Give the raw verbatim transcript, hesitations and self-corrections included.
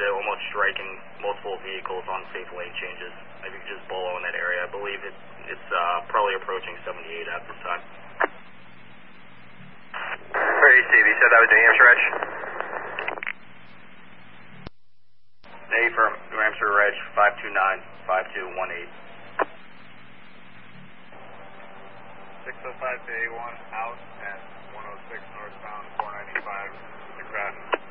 it, almost striking multiple vehicles on safe lane changes. If you could just below in that area. I believe it, it's uh, probably approaching seventy-eight at this time. Hey, Steve, you said that was New Hampshire Reg? Hey, firm, New Hampshire Reg, five two nine, five two one eight. six oh five to A one out at one oh six northbound four ninety-five, New Craft.